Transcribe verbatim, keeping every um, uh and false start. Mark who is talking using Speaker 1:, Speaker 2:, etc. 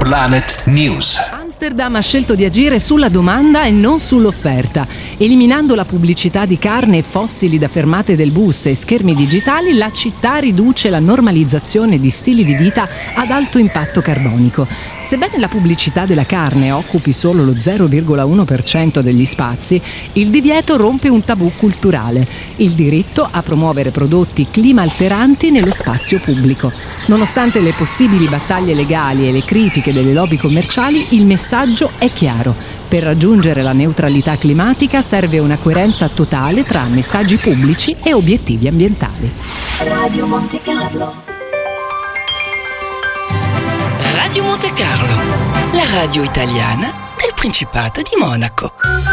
Speaker 1: Planet News.
Speaker 2: Amsterdam ha scelto di agire sulla domanda e non sull'offerta. Eliminando la pubblicità di carne e fossili da fermate del bus e schermi digitali, la città riduce la normalizzazione di stili di vita ad alto impatto carbonico. Sebbene la pubblicità della carne occupi solo lo zero virgola uno per cento degli spazi, il divieto rompe un tabù culturale, il diritto a promuovere prodotti climalteranti nello spazio pubblico. Nonostante le possibili battaglie legali e le critiche delle lobby commerciali, il messaggio è chiaro. Per raggiungere la neutralità climatica serve una coerenza totale tra messaggi pubblici e obiettivi ambientali.
Speaker 3: Radio Monte Carlo.
Speaker 4: Radio Monte Carlo, la radio italiana del Principato di Monaco.